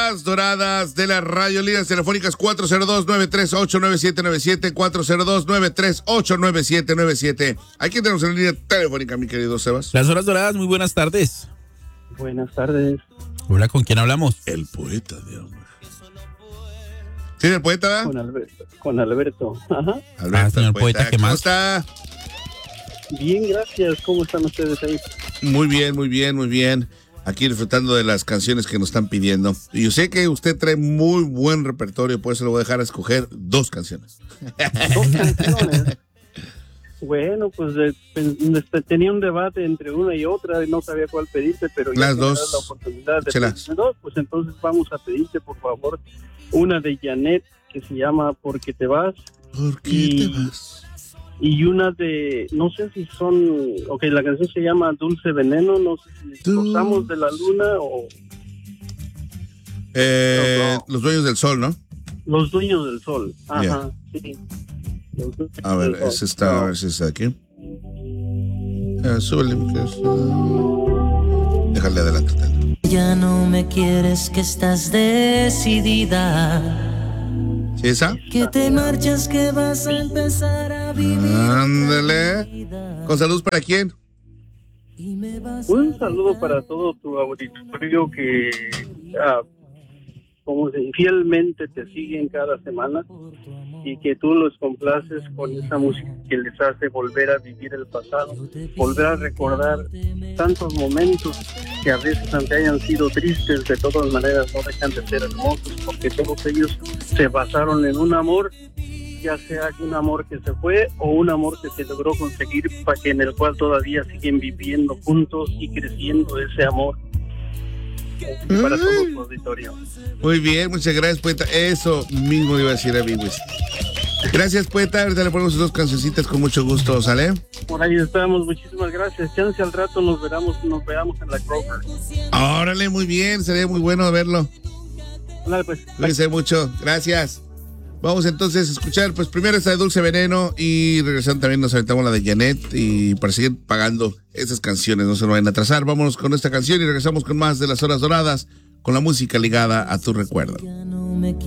horas doradas de la radio. Líneas telefónicas 402-938-9797, 402-938-9797. ¿Hay quien tenemos en línea telefónica, mi querido Sebas? Las horas doradas, muy buenas tardes. Buenas tardes. Hola, ¿con quién hablamos? El poeta de amor. ¿Sí, el poeta? ¿verdad? Con Alberto. Ajá. Alberto, señor poeta, ¿qué más? ¿Cómo está? Bien, gracias. ¿Cómo están ustedes ahí? Muy bien, muy bien, muy bien. Aquí disfrutando de las canciones que nos están pidiendo. Y yo sé que usted trae muy buen repertorio, por eso le voy a dejar escoger 2 canciones. 2 canciones. Bueno, pues tenía un debate entre una y otra y no sabía cuál pedirte, pero ya Las que me dos. das la oportunidad de Chelas. pedirme 2, pues entonces vamos a pedirte, por favor, una de Janet que se llama Porque te vas. ¿Por qué te vas? Y una de, no sé si son, la canción se llama Dulce Veneno, no sé si gozamos de la luna o... Los dueños del sol, ¿no? Los dueños del sol, ajá, sí. A ver, ese está, a ver si está aquí. Súbele. Déjale adelante. Ya no me quieres, que estás decidida. ¿Sí esa? Que te marchas, que vas a empezar a vivir. Ándale. ¿Con salud para quién? Un saludo para todo tu auditorio que como fielmente te siguen cada semana y que tú los complaces con esa música que les hace volver a vivir el pasado, volver a recordar tantos momentos que a veces, aunque hayan sido tristes, de todas maneras no dejan de ser hermosos, porque todos ellos se basaron en un amor, ya sea un amor que se fue o un amor que se logró conseguir, en el cual todavía siguen viviendo juntos y creciendo ese amor. Para todo tu auditorio. Muy bien, muchas gracias, poeta. Eso mismo iba a decir a Biwis. Gracias, poeta. Ahorita le ponemos 2 cancioncitas con mucho gusto, ¿sale? Por ahí estamos, muchísimas gracias. Chance al rato nos veamos en la Kroger. Órale, muy bien, sería muy bueno verlo. Dale, pues. Cuídense mucho, gracias. Vamos entonces a escuchar, pues primero esta de Dulce Veneno y regresando también nos aventamos la de Janet y para seguir pagando esas canciones, no se nos vayan a atrasar. Vámonos con esta canción y regresamos con más de las horas doradas con la música ligada a tu recuerdo.